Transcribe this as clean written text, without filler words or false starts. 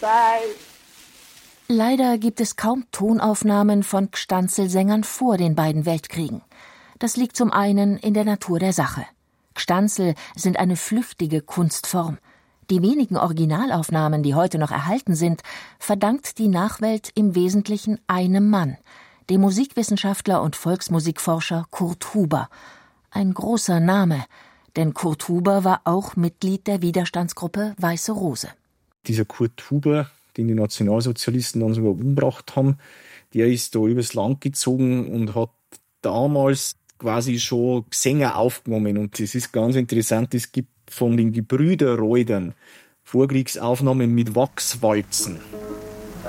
Leider gibt es kaum Tonaufnahmen von Gstanzl-Sängern vor den beiden Weltkriegen. Das liegt zum einen in der Natur der Sache. Gstanzl sind eine flüchtige Kunstform. Die wenigen Originalaufnahmen, die heute noch erhalten sind, verdankt die Nachwelt im Wesentlichen einem Mann, dem Musikwissenschaftler und Volksmusikforscher Kurt Huber. Ein großer Name, denn Kurt Huber war auch Mitglied der Widerstandsgruppe Weiße Rose. Dieser Kurt Huber, den die Nationalsozialisten dann sogar umgebracht haben, der ist da übers Land gezogen und hat damals quasi schon Sänger aufgenommen. Und das ist ganz interessant, es gibt von den Gebrüder Reudern Vorkriegsaufnahmen mit Wachswalzen.